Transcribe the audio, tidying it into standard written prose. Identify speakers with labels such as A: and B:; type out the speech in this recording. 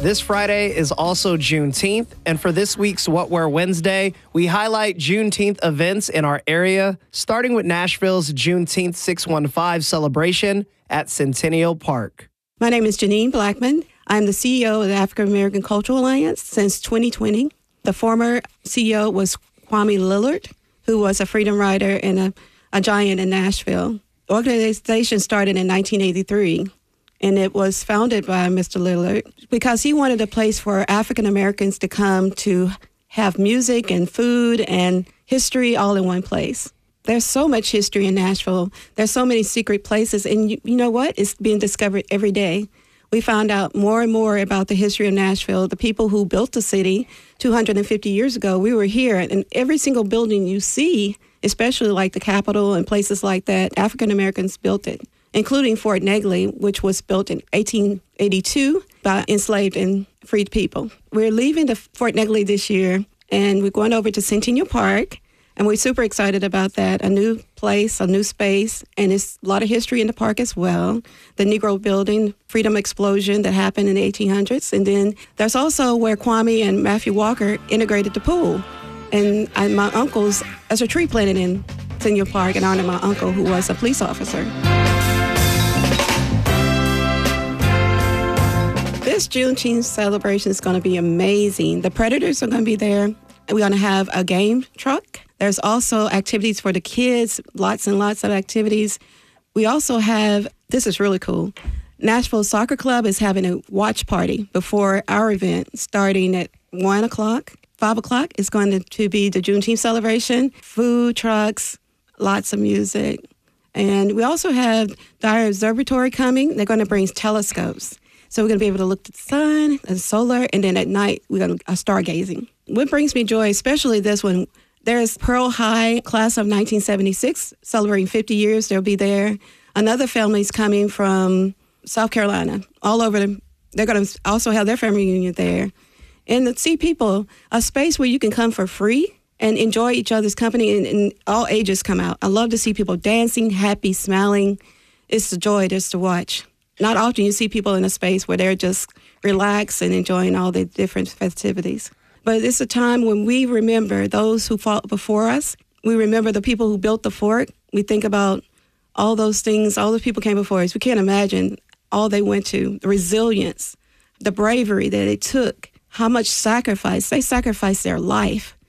A: This Friday is also Juneteenth, and for this week's What Wear Wednesday, we highlight Juneteenth events in our area, starting with Nashville's Juneteenth 615 celebration at Centennial Park.
B: My name is Janine Blackman. I'm the CEO of the African American Cultural Alliance since 2020. The former CEO was Kwame Lillard, who was a freedom rider and a giant in Nashville. The organization started in 1983. And it was founded by Mr. Lillard because he wanted a place for African Americans to come to have music and food and history all in one place. There's so much history in Nashville. There's so many secret places. And you know what? It's being discovered every day. We found out more and more about the history of Nashville, the people who built the city 250 years ago. We were here, and every single building you see, especially like the Capitol and places like that, African Americans built it, including Fort Negley, which was built in 1882 by enslaved and freed people. We're leaving the Fort Negley this year, and we're going over to Centennial Park, and we're super excited about that. A new place, a new space, and it's a lot of history in the park as well. The Negro Building, Freedom Explosion that happened in the 1800s, and then there's also where Kwame and Matthew Walker integrated the pool. And my uncle's, there's a tree planted in Centennial Park in honor of my uncle who was a police officer. This Juneteenth celebration is going to be amazing. The Predators are going to be there. We're going to have a game truck. There's also activities for the kids, lots and lots of activities. We also have, this is really cool, Nashville Soccer Club is having a watch party before our event starting at 1 o'clock. 5 o'clock is going to be the Juneteenth celebration, food trucks, lots of music. And we also have Dyer Observatory coming. They're going to bring telescopes. So we're going to be able to look at the sun and solar, and then at night we're going to stargazing. What brings me joy, especially this one, there's Pearl High, class of 1976, celebrating 50 years. They'll be there. Another family's coming from South Carolina, all over. They're going to also have their family reunion there. And to see people, a space where you can come for free and enjoy each other's company, and all ages come out. I love to see people dancing, happy, smiling. It's a joy just to watch. Not often you see people in a space where they're just relaxed and enjoying all the different festivities. But it's a time when we remember those who fought before us. We remember the people who built the fort. We think about all those things, all those people came before us. We can't imagine all they went to, the resilience, the bravery that it took, how much sacrifice. They sacrificed their life